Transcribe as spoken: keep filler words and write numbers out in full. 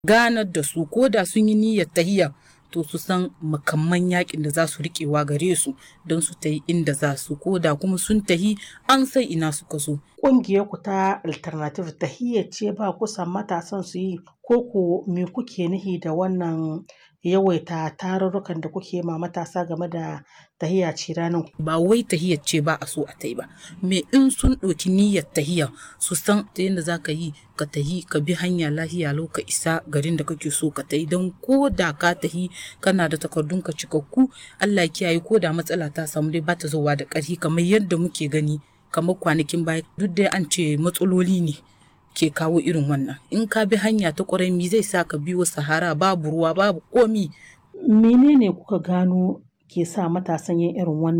ganar da su ko da sun yi niyyar tahiya to su san makamman yakin da za su riƙewa gare su don su tahi inda za su, ko da kuma sun tahi an sai ina suka zo. Ƙungiyar ku ta Alternative tahiyya ce ba kusan matasan su yi, ko ko me kuke nihi da wannan yawaita tarurrukan da kuke ma matasa game da tahiya ciranin? Ba wai tahiyar ce ba a so a tai ba, me in sun ɗauki niyyar tahiya su san ta yadda za ka yi ka tahi ka bi hanya lahiya lau ka isa garin da kake so ka tai, don ko da ka tahi kana da takardun ka cikakku Allah kiyaye ko da matsala ta samu dai ba ta zowa da ƙarfi kamar yadda muke gani kamar kwanakin baya. Duk dai an ce matsaloli ne ke kawo irin wannan. In ka bi hanya ta ƙwarai mi zai sa ka biyo sahara babu ruwa babu komi. Menene kuka gano ke sa matasan yin irin wannan